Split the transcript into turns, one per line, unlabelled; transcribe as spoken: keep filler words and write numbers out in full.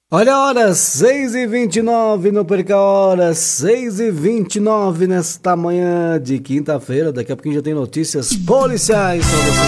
Olha a hora, seis e vinte e nove no Perca Hora, seis e vinte e nove nesta manhã de quinta-feira. Daqui a pouquinho já tem notícias policiais para você.